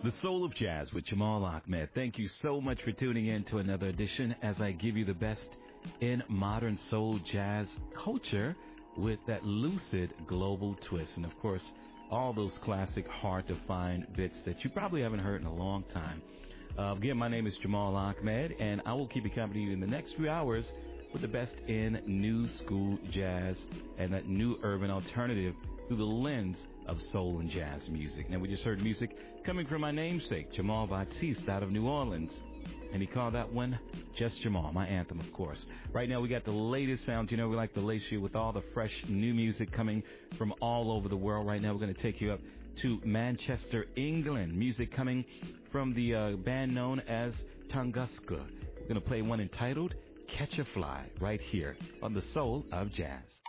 The Soul of Jazz with Jamal Ahmed. Thank you so much for tuning in to another edition as I give you the best in modern soul jazz culture with that lucid global twist. And of course, all those classic hard to find bits that you probably haven't heard in a long time. Again, my name is Jamal Ahmed, and I will keep you company in the next few hours with the best in new school jazz and that new urban alternative through the lens of soul and jazz music. Now, we just heard music coming from my namesake, Jamal Batiste, out of New Orleans. And he called that one Just Jamal, my anthem, of course. Right now, we got the latest sounds. You know, we like to lace you with all the fresh new music coming from all over the world. Right now, we're going to take you up to Manchester, England. Music coming from the band known as Tunguska. We're going to play one entitled Catch a Fly right here on The Soul of Jazz.